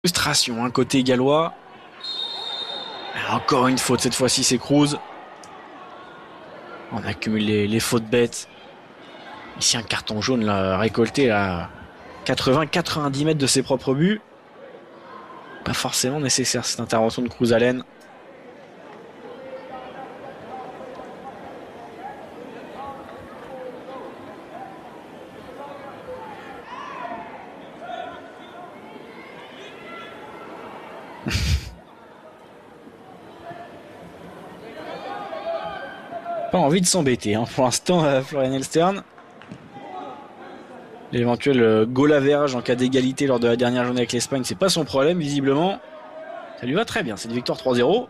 Frustration, côté gallois. Encore une faute, cette fois-ci c'est Cruz. On accumule les fautes bêtes. Ici un carton jaune là, récolté à 80-90 mètres de ses propres buts. Pas forcément nécessaire cette intervention de Cruz-Allen. Pas envie de s'embêter pour l'instant, Florian Elstern. L'éventuel goal average en cas d'égalité lors de la dernière journée avec l'Espagne, c'est pas son problème visiblement. Ça lui va très bien, cette victoire 3-0.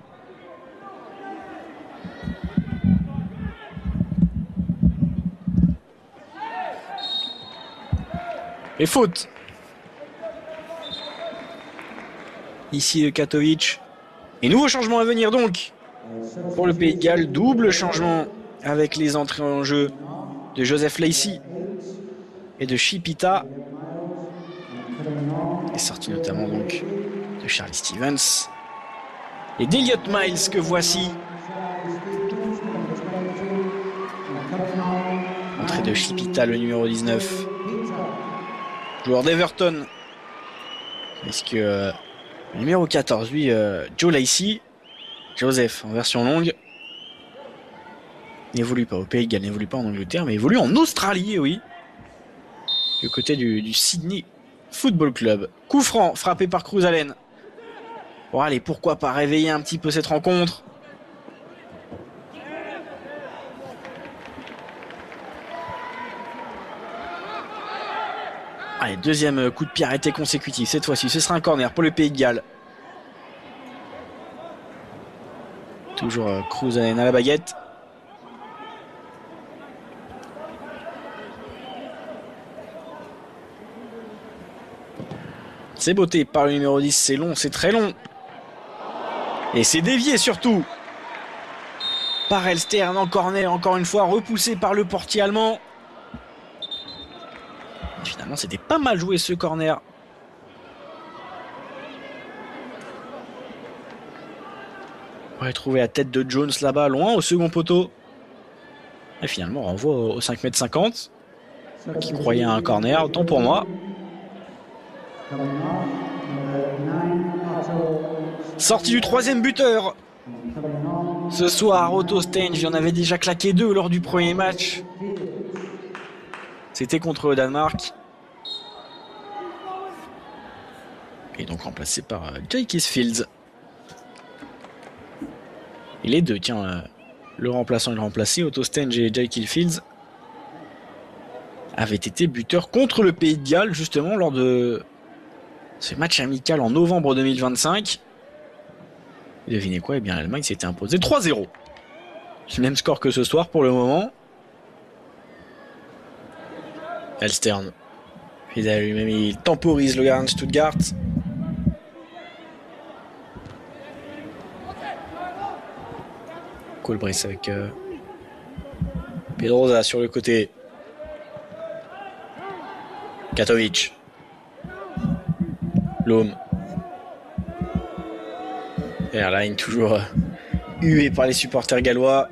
Et faute. Ici de Katovic. Et nouveau changement à venir donc pour le Pays de Galles. Double changement avec les entrées en jeu de Joseph Lacey et de Chipita. Et sorti notamment donc de Charlie Stevens. Et d'Elliott Miles que voici. Entrée de Chipita, le numéro 19. Joueur d'Everton. Puisque le numéro 14, lui, Joe Lacey. Joseph en version longue. N'évolue pas au Pays de Galles, n'évolue pas en Angleterre, mais évolue en Australie, oui. Du côté du Sydney Football Club. Coup franc, frappé par Cruz-Allen. Bon, allez, pourquoi pas réveiller un petit peu cette rencontre. Allez, deuxième coup de pied arrêté consécutif. Cette fois-ci, ce sera un corner pour le Pays de Galles. Toujours Cruz-Allen à la baguette. C'est botté par le numéro 10, c'est long, c'est très long. Et c'est dévié surtout par Elstern en corner, encore une fois, repoussé par le portier allemand. Et finalement, c'était pas mal joué ce corner. On va trouver la tête de Jones là-bas, loin au second poteau. Et finalement, on renvoie au 5,50 m. Qui croyait à un corner, autant pour moi. Sortie du troisième buteur. Ce soir, Otto Stengs, il en avait déjà claqué 2 lors du premier match. C'était contre le Danemark. Et donc remplacé par Jake Fields. Et les deux, tiens, le remplaçant et le remplacé, Otto Stengs et Jake Fields, avaient été buteurs contre le Pays de Galles, justement, lors de ce match amical en novembre 2025. Et devinez quoi? Eh bien, l'Allemagne s'était imposée 3-0. C'est le même score que ce soir pour le moment. Elstern, fidèle à lui-même, il temporise le gardien de Stuttgart. Colbrice avec Pedrosa sur le côté. Katovic. L'homme. Airline toujours hué par les supporters gallois.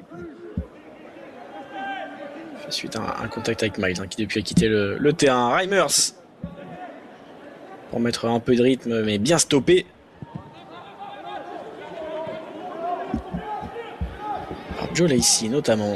Suite à un contact avec Miles qui depuis a quitté le terrain. Reimers pour mettre un peu de rythme mais bien stoppé. Alors, Joe Lacey notamment.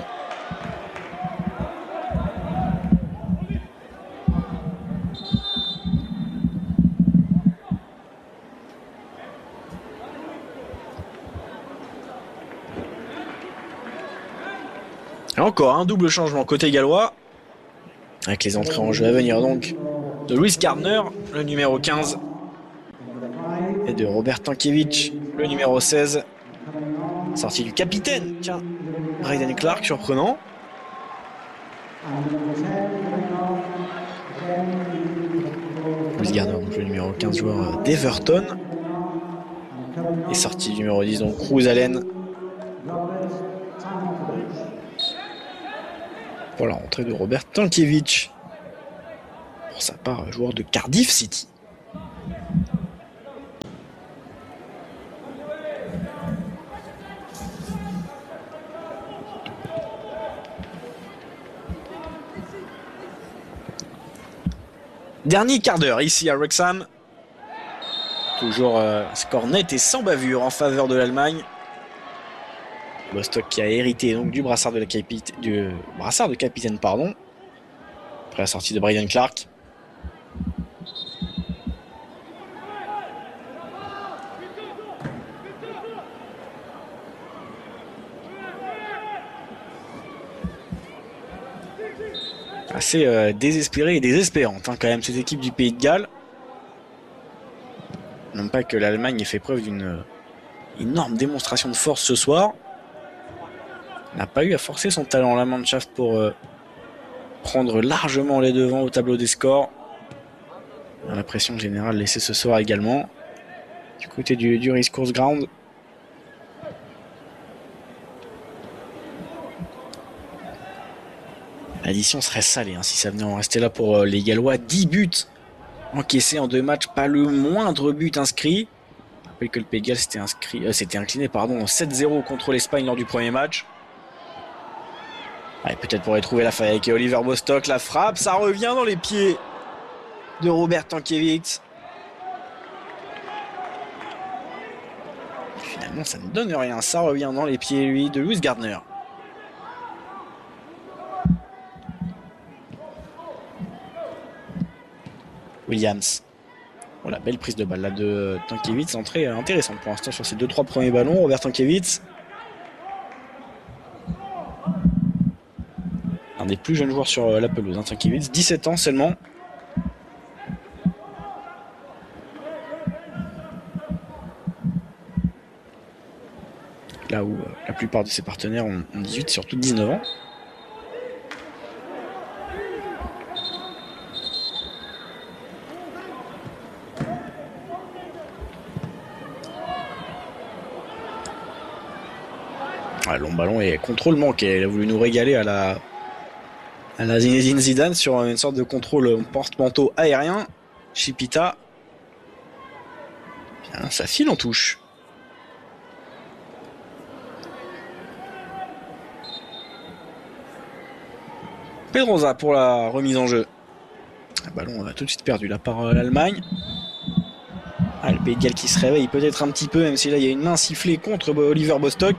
Et encore un double changement côté gallois. Avec les entrées en jeu à venir donc de Luis Gardner, le numéro 15. Et de Robert Tankiewicz, le numéro 16. Sortie du capitaine, tiens, Brayden Clark, surprenant. Luis Gardner, donc le numéro 15, joueur d'Everton. Et sortie du numéro 10, donc Cruz-Allen. Pour la rentrée de Robert Tankiewicz. Pour sa part, joueur de Cardiff City. Dernier quart d'heure ici à Wrexham. Toujours score net et sans bavure en faveur de l'Allemagne. Bostock qui a hérité donc du brassard de capitaine, pardon. Après la sortie de Brydon Clark. Assez désespérée et désespérante quand même cette équipe du Pays de Galles. Non pas que l'Allemagne ait fait preuve d'une énorme démonstration de force ce soir. N'a pas eu à forcer son talent la Mannschaft pour prendre largement les devants au tableau des scores. La pression générale laissée ce soir également du côté du Racecourse Ground. L'addition serait salée si ça venait en rester là pour les Gallois. 10 buts encaissés en 2 matchs, pas le moindre but inscrit. Je rappelle que le Pays de Galles s'était incliné 7-0 contre l'Espagne lors du premier match. Allez, peut-être pour retrouver la faille avec Oliver Bostock. La frappe, ça revient dans les pieds de Robert Tankiewicz. Finalement, ça ne donne rien. Ça revient dans les pieds, lui, de Lewis Gardner. Williams. Voilà, belle prise de balle là de Tankiewicz. Entrée intéressante pour l'instant sur ses 2-3 premiers ballons. Robert Tankiewicz. Un des plus jeunes joueurs sur la pelouse, Tankiewicz. 17 ans seulement. Là où la plupart de ses partenaires ont 18, surtout 19 ans. Long ballon et contrôle manqué. Il a voulu nous régaler à la Zinedine Zidane sur une sorte de contrôle porte-manteau aérien. Chipita. Bien, ça file en touche. Pedrosa pour la remise en jeu. Le ballon a tout de suite perdu là par l'Allemagne. Le Pays de Galles qui se réveille peut-être un petit peu, même si là il y a une main sifflée contre Oliver Bostock.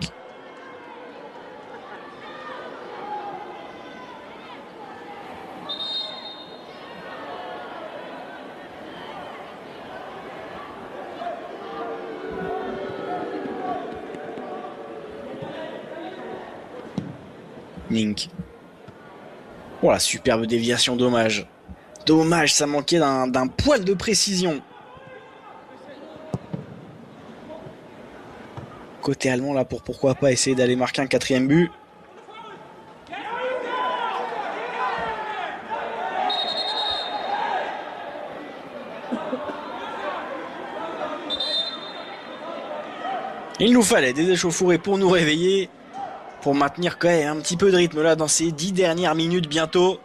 Link. Voilà, superbe déviation, dommage. Dommage, ça manquait d'un poil de précision. Côté allemand là pour pourquoi pas essayer d'aller marquer un 4e but. Il nous fallait des échauffourées pour nous réveiller, pour maintenir quand même un petit peu de rythme là dans ces 10 dernières minutes bientôt.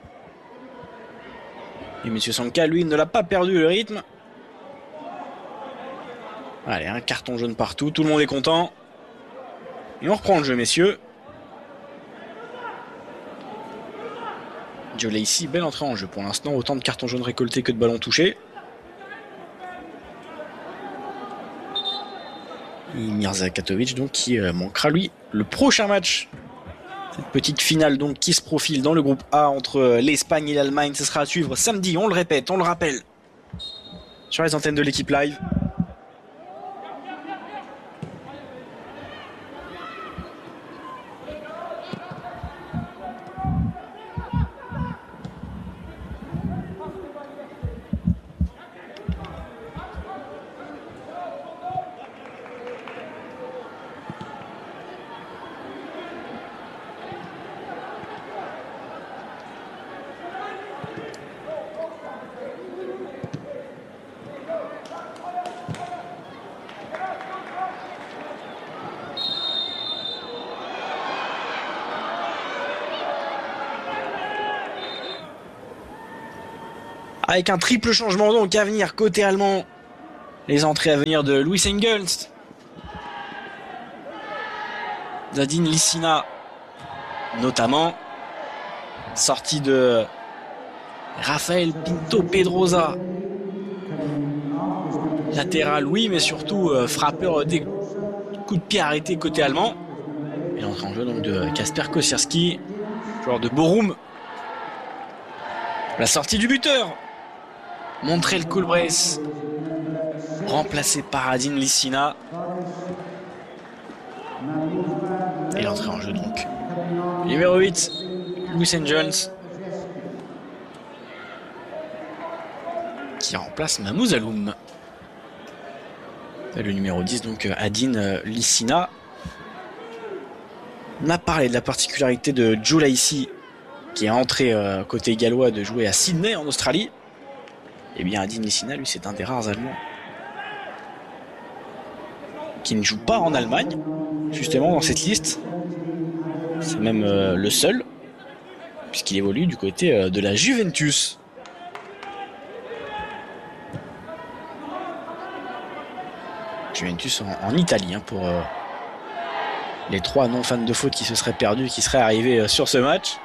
Et M. Sanka, lui, ne l'a pas perdu le rythme. Allez, un carton jaune partout, tout le monde est content. Et on reprend le jeu, messieurs. Joe Lacey, belle entrée en jeu pour l'instant. Autant de cartons jaunes récoltés que de ballons touchés. Et Mirza Katovic, donc, qui manquera, lui, le prochain match. Cette petite finale, donc, qui se profile dans le groupe A entre l'Espagne et l'Allemagne. Ce sera à suivre samedi, on le répète, on le rappelle, sur les antennes de l'équipe live. Avec un triple changement donc à venir côté allemand. Les entrées à venir de Louis Engels, Zadine Lissina notamment. Sortie de Rafael Pinto Pedrosa. Latéral, oui, mais surtout frappeur des coups de pied arrêtés côté allemand. Et l'entrée en jeu donc de Kasper Kosierski, joueur de Borum. La sortie du buteur. Montrell Kulbres, remplacé par Adine Lissina. Et l'entrée en jeu donc. Numéro 8, Lucien Jones, qui remplace Mamou Zaloum. Et le numéro 10, donc Adine Lissina. On a parlé de la particularité de Joe Lacey, qui est entré côté gallois de jouer à Sydney en Australie. Et bien Adine Lissina, lui, c'est un des rares Allemands qui ne joue pas en Allemagne, justement dans cette liste. C'est même le seul, puisqu'il évolue du côté de la Juventus. Juventus en Italie, hein, pour les 3 non-fans de foot qui se seraient perdus, qui seraient arrivés sur ce match.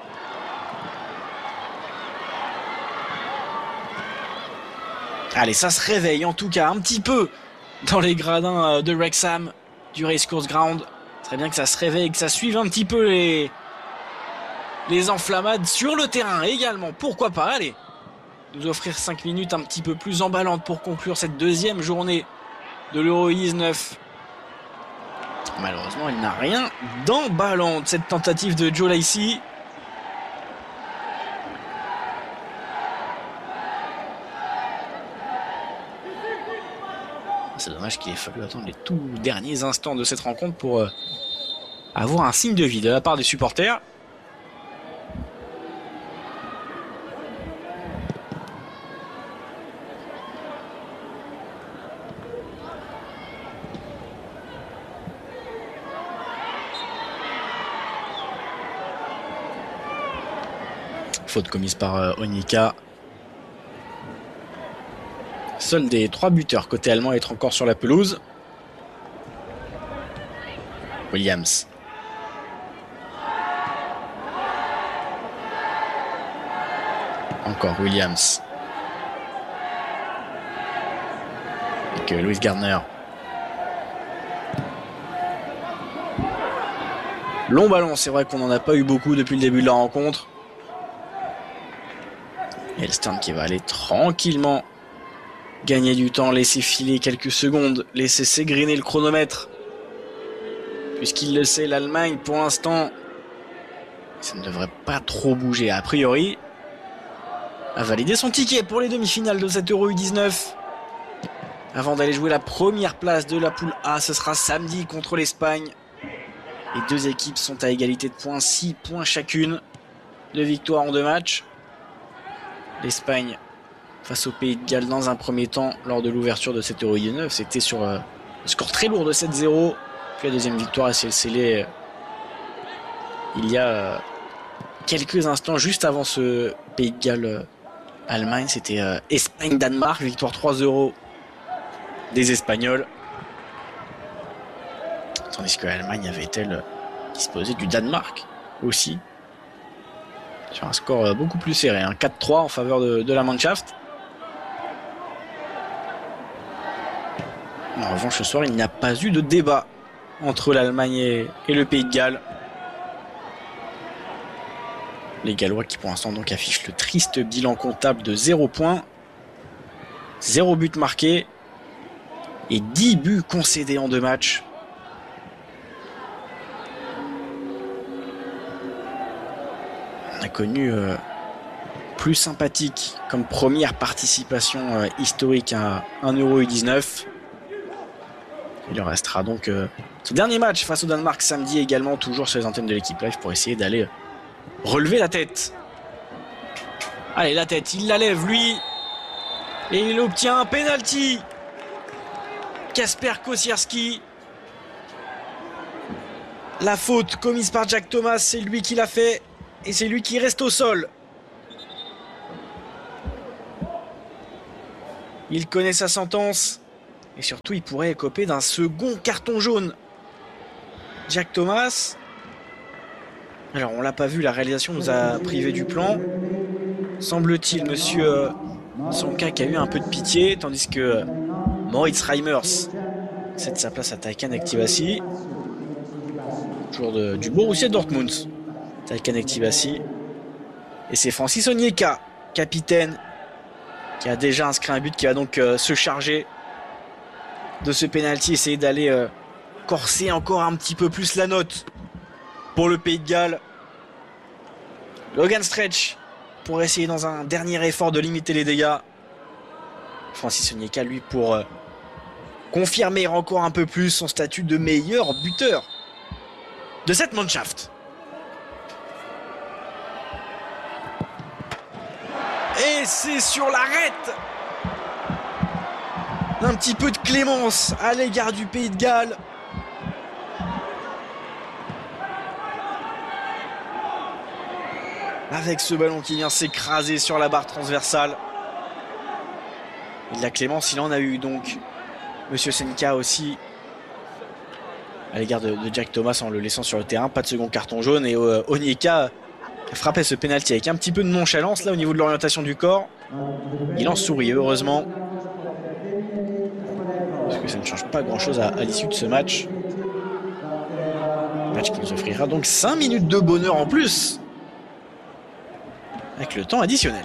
Allez, ça se réveille en tout cas un petit peu dans les gradins de Wrexham, du Racecourse Ground. Très bien que ça se réveille, que ça suive un petit peu les enflammades sur le terrain également. Pourquoi pas, allez, nous offrir 5 minutes un petit peu plus emballantes pour conclure cette deuxième journée de l'Euro 19. Malheureusement, il n'a rien d'emballant de cette tentative de Joe Lacey. C'est dommage qu'il ait fallu attendre les tout derniers instants de cette rencontre pour avoir un signe de vie de la part des supporters. Faute commise par Onyeka. Seul des 3 buteurs côté allemand à être encore sur la pelouse. Williams. Encore Williams. Avec Louis Gardner. Long ballon, c'est vrai qu'on n'en a pas eu beaucoup depuis le début de la rencontre. Elstern qui va aller tranquillement gagner du temps, laisser filer quelques secondes, laisser s'égriner le chronomètre. Puisqu'il le sait, l'Allemagne, pour l'instant, ça ne devrait pas trop bouger. A priori, a validé son ticket pour les demi-finales de cette Euro U19. Avant d'aller jouer la première place de la poule A, ce sera samedi contre l'Espagne. Les 2 équipes sont à égalité de points, 6 points chacune. 2 victoires en 2 matchs. L'Espagne face au Pays de Galles dans un premier temps lors de l'ouverture de cette Euro 19. C'était sur un score très lourd de 7-0. Puis la deuxième victoire s'est scellée il y a quelques instants, juste avant ce Pays de Galles Allemagne. C'était Espagne-Danemark, victoire 3-0 des Espagnols. Tandis que l'Allemagne avait-elle disposé du Danemark aussi, sur un score beaucoup plus serré, hein, 4-3 en faveur de la Mannschaft. En revanche, ce soir, il n'y a pas eu de débat entre l'Allemagne et le Pays de Galles. Les Gallois qui, pour l'instant, donc affichent le triste bilan comptable de 0 points, 0 but marqué et 10 buts concédés en 2 matchs. On a connu plus sympathique comme première participation historique à un Euro U19. Il en restera donc ce dernier match face au Danemark samedi, également toujours sur les antennes de l'équipe live, pour essayer d'aller relever la tête. Allez, la tête, il la lève lui, et il obtient un penalty. Kasper Kosierski. La faute commise par Jack Thomas, c'est lui qui l'a fait, et c'est lui qui reste au sol. Il connaît sa sentence. Et surtout, il pourrait écoper d'un second carton jaune. Jack Thomas. Alors, on l'a pas vu, la réalisation nous a privé du plan. semble-t-il, monsieur Sonka qui a eu un peu de pitié, tandis que Moritz Reimers cède sa place à Taycan Aktivasi. Joueur du Borussia Dortmund. Taycan Aktivasi. Et c'est Francis Onyeka, capitaine, qui a déjà inscrit un but, qui va donc se charger de ce penalty, essayer d'aller corser encore un petit peu plus la note pour le Pays de Galles. Logan Stretch pour essayer dans un dernier effort de limiter les dégâts. Francis Onyeka, lui, pour confirmer encore un peu plus son statut de meilleur buteur de cette Mannschaft. Et c'est sur l'arrête d'un petit peu de clémence à l'égard du Pays de Galles. Avec ce ballon qui vient s'écraser sur la barre transversale. Et de la clémence, il en a eu donc. Monsieur Senka aussi. À l'égard de Jack Thomas en le laissant sur le terrain. Pas de second carton jaune. Et Onyeka a frappé ce pénalty avec un petit peu de nonchalance là au niveau de l'orientation du corps. Il en sourit heureusement. Parce que ça ne change pas grand chose à l'issue de ce match. Match qui nous offrira donc 5 minutes de bonheur en plus. Avec le temps additionnel.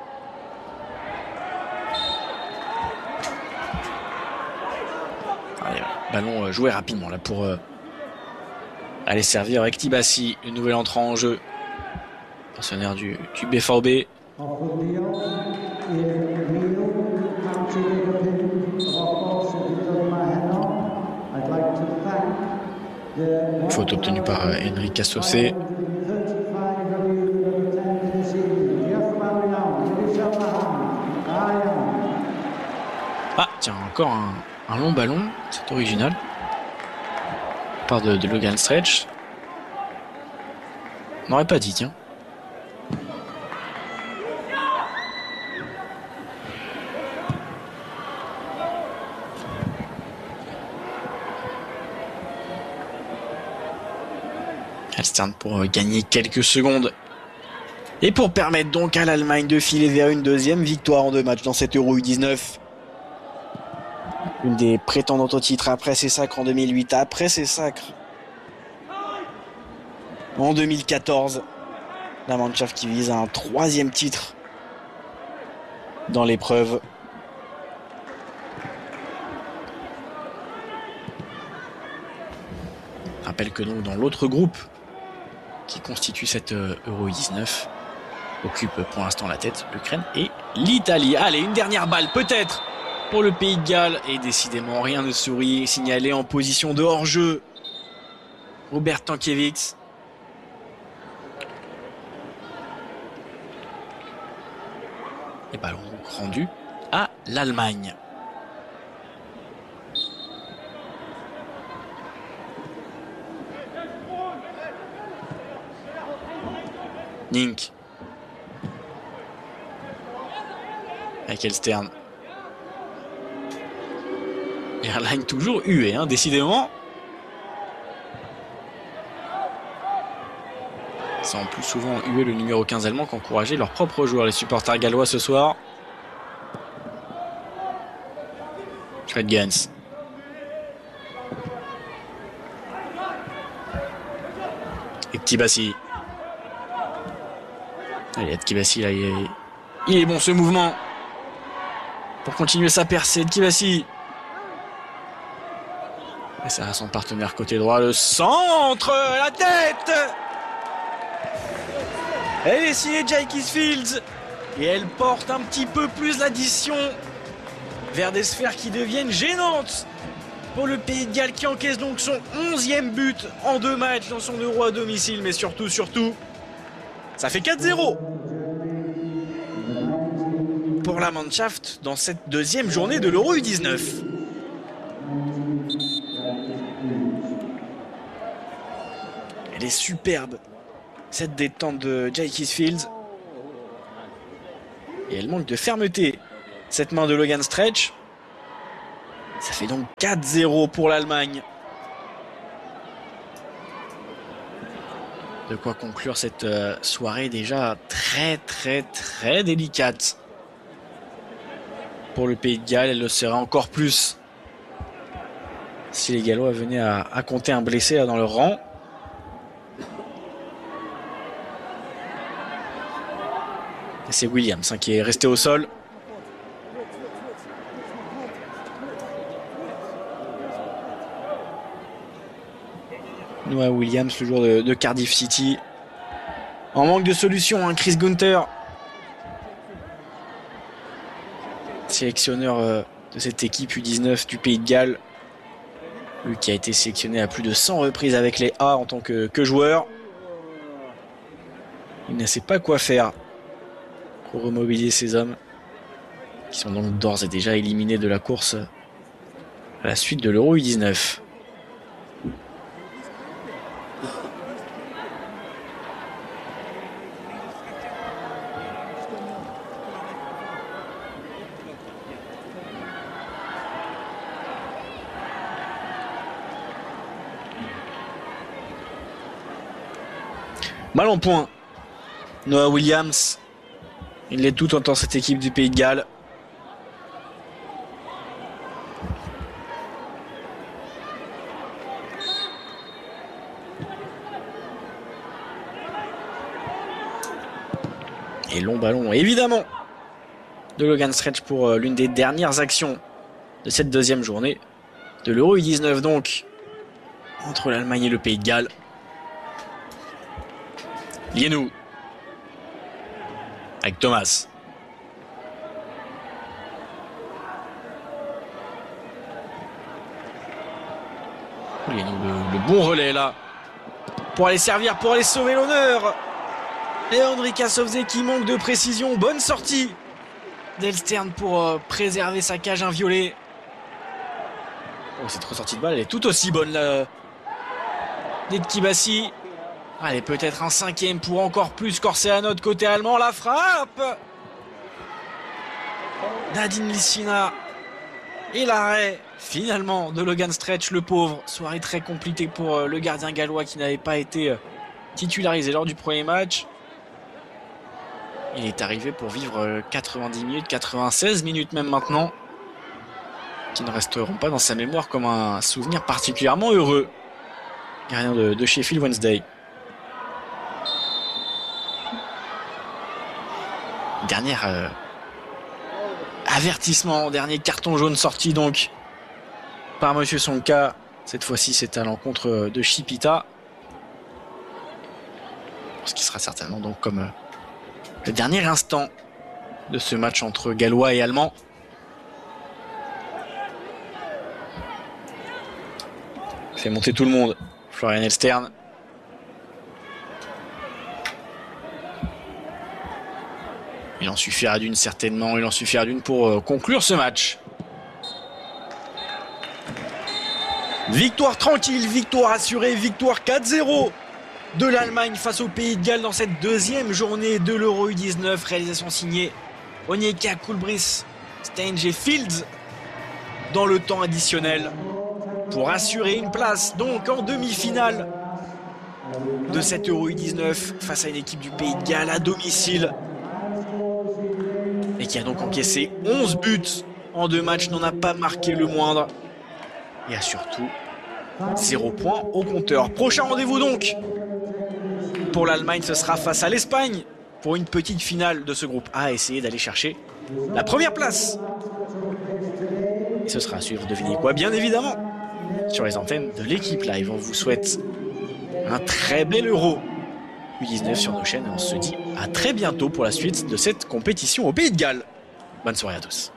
Allez, ballon joué rapidement là pour aller servir avec Tibassi, le nouvel entrant en jeu. Pensionnaire du BVB. Faute obtenue par Henri Cassossé. Ah, tiens, encore un long ballon, c'est original. Part de Logan Stretch. On n'aurait pas dit, tiens. Alstern pour gagner quelques secondes. Et pour permettre donc à l'Allemagne de filer vers une deuxième victoire en 2 matchs dans cette Euro U19. Une des prétendantes au titre après ses sacres en 2008, après ses sacres en 2014. La Mannschaft qui vise un 3e titre dans l'épreuve. Je rappelle que donc dans l'autre groupe qui constitue cette Euro 19 occupe pour l'instant la tête l'Ukraine et l'Italie. Allez, une dernière balle peut-être pour le Pays de Galles. Et décidément rien ne sourit. Signalé en position de hors-jeu Robert Tankiewicz. Et ballon rendu à l'Allemagne. Nink. Avec Elstern. Airline toujours hué, hein, décidément. C'est en plus souvent hué le numéro 15 allemand qu'encourager leurs propres joueurs, les supporters gallois ce soir. Fred Gans. Et Tibassi. Allez, Tibassi là, il est bon ce mouvement. Pour continuer sa percée, Tibassi. Et ça a son partenaire côté droit, le centre, la tête. Elle est signée Jake Fields. Et elle porte un petit peu plus l'addition vers des sphères qui deviennent gênantes pour le Pays de Galles qui encaisse donc son 11e but en 2 matchs dans son Euro à domicile. Mais surtout, ça fait 4-0 pour la Mannschaft dans cette 2e journée de l'Euro U19. Elle est superbe, cette détente de Jake Fields. Et elle manque de fermeté, cette main de Logan Stretch. Ça fait donc 4-0 pour l'Allemagne. De quoi conclure cette soirée déjà très délicate. Pour le Pays de Galles, elle le sera encore plus si les Gallois venaient à compter un blessé là dans leur rang. Et c'est Williams qui est resté au sol. Noah Williams, le joueur de Cardiff City. En manque de solution, Chris Gunther, sélectionneur de cette équipe U19 du Pays de Galles. Lui qui a été sélectionné à plus de 100 reprises avec les A en tant que joueur. Il ne sait pas quoi faire pour remobiliser ces hommes qui sont donc d'ores et déjà éliminés de la course à la suite de l'Euro U19. Mal en point. Noah Williams. Il l'est tout dans cette équipe du Pays de Galles. Et long ballon, évidemment, de Logan Stretch pour l'une des dernières actions de cette deuxième journée de l'Euro U19 donc, entre l'Allemagne et le Pays de Galles. Lienou avec Thomas. Lienou, le bon relais là pour aller servir, pour aller sauver l'honneur. Et Andri Kasovze qui manque de précision. Bonne sortie d'Elstern pour préserver sa cage inviolée. Oh, cette ressortie de balle, elle est tout aussi bonne là d'Edkibassi. Allez, peut-être un cinquième pour encore plus corser à notre côté allemand. La frappe Nadine Lissina. Et l'arrêt finalement de Logan Stretch, le pauvre. Soirée très compliquée pour le gardien gallois qui n'avait pas été titularisé lors du premier match. Il est arrivé pour vivre 90 minutes, 96 minutes même maintenant, qui ne resteront pas dans sa mémoire comme un souvenir particulièrement heureux. Gardien de Sheffield Wednesday. Dernier avertissement, dernier carton jaune sorti donc par Monsieur Sonka. Cette fois-ci, c'est à l'encontre de Chipita. Ce qui sera certainement donc comme le dernier instant de ce match entre Gallois et Allemands. Fait monter tout le monde. Florian Elstern. Il en suffira d'une certainement, il en suffira d'une pour conclure ce match. Victoire tranquille, victoire assurée, victoire 4-0 de l'Allemagne face au Pays de Galles dans cette deuxième journée de l'Euro U19. Réalisation signée Onyeka, Kulbris, Stange et Fields dans le temps additionnel pour assurer une place donc en demi-finale de cette Euro U19 face à une équipe du Pays de Galles à domicile. Et qui a donc encaissé 11 buts en 2 matchs, n'en a pas marqué le moindre. Et a surtout 0 points au compteur. Prochain rendez-vous donc pour l'Allemagne, ce sera face à l'Espagne pour une petite finale de ce groupe A, essayer d'aller chercher la première place. Et ce sera à suivre, devinez quoi, bien évidemment, sur les antennes de l'équipe live. On vous souhaite un très bel Euro U19 sur nos chaînes et on se dit à très bientôt pour la suite de cette compétition au Pays de Galles. Bonne soirée à tous.